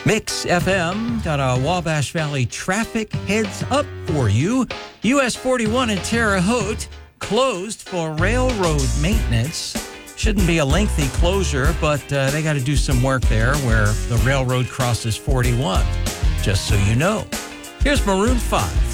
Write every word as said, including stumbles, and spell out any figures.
Mix F M got a Wabash Valley traffic heads up for you. U S forty-one in Terre Haute closed for railroad maintenance. Shouldn't be a lengthy closure, but uh, they got to do some work there where the railroad crosses forty-one, just so you know. Here's Maroon five.